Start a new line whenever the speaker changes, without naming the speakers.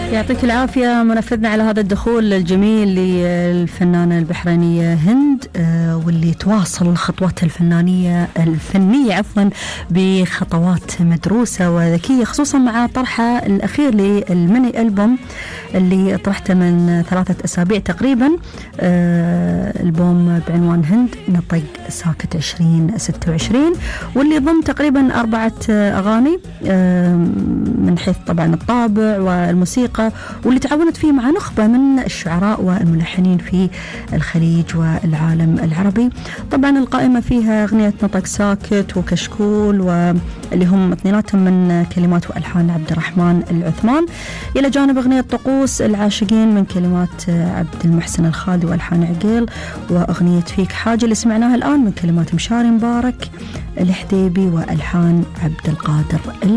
يعطيك العافية منفذنا على هذا الدخول الجميل للفنانة البحرينية هند، واللي تواصل خطواتها الفنية بخطوات مدروسة وذكية، خصوصا مع طرحها الأخير للميني ألبوم اللي طرحته من 3 أسابيع تقريبا، ألبوم بعنوان هند نطق ساكت 2026، واللي ضم تقريبا 4 أغاني من حيث طبعا الطابع والموسيقى، واللي تعاونت فيه مع نخبة من الشعراء والملحنين في الخليج والعالم العربي. طبعا القائمة فيها أغنية نطق ساكت وكشكول، واللي هم اثنيناتهم من كلمات وألحان عبد الرحمن العثمان، إلى جانب أغنية طقوس العاشقين من كلمات عبد المحسن الخالدي وألحان عقيل، وأغنية فيك حاجة اللي سمعناها الآن من كلمات مشاري مبارك الحديبي وألحان عبد القادر